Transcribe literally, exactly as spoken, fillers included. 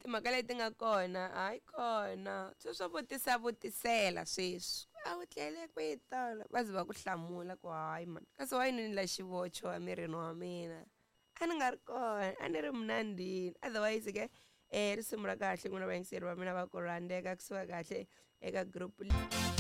timhaka leti nga kona hayi kona sweswo swo vutisa vutisela sweswi a wu tlele kwihi tolo va ze va ku hlamula ku hayi mani kasi wa yini ni la xivocho emirini wa mina a ni nga ri kona a ni ri mnandini otherwise ke um risimu ra kahle n'wina vayingiseri va mina va ku rhandzeka kusuka kahle eka group